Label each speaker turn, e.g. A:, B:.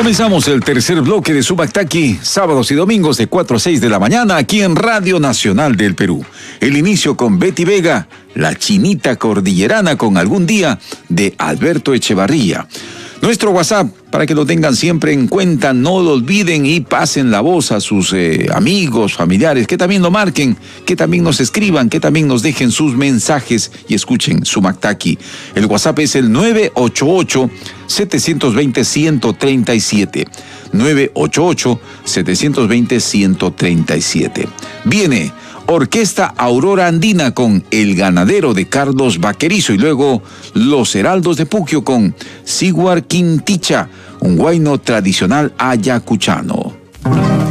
A: Comenzamos el tercer bloque de Subactaqui, sábados y domingos de 4 a 6 de la mañana, aquí en Radio Nacional del Perú. El inicio con Betty Vega, La Chinita Cordillerana con Algún Día, de Alberto Echevarría. Nuestro WhatsApp, para que lo tengan siempre en cuenta, no lo olviden y pasen la voz a sus amigos, familiares, que también lo marquen, que también nos escriban, que también nos dejen sus mensajes y escuchen Subactaqui. El WhatsApp es el 988-720-137. 988-720-137. Viene Orquesta Aurora Andina con El Ganadero de Carlos Vaquerizo y luego Los Heraldos de Puquio con Siguar Quinticha, un huayno tradicional ayacuchano.